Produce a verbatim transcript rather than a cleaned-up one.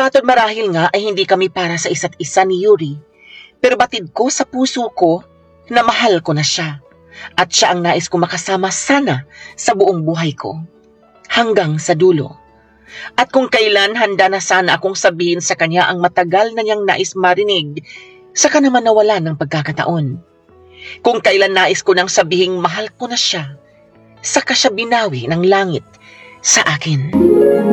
Matod marahil nga ay hindi kami para sa isa't isa ni Yuri, pero batid ko sa puso ko na mahal ko na siya at siya ang nais ko makasama sana sa buong buhay ko hanggang sa dulo. At kung kailan handa na sana akong sabihin sa kanya ang matagal na niyang nais marinig, saka naman nawala ng pagkakataon. Kung kailan nais ko nang sabihing mahal ko na siya, saka siya binawi ng langit sa akin.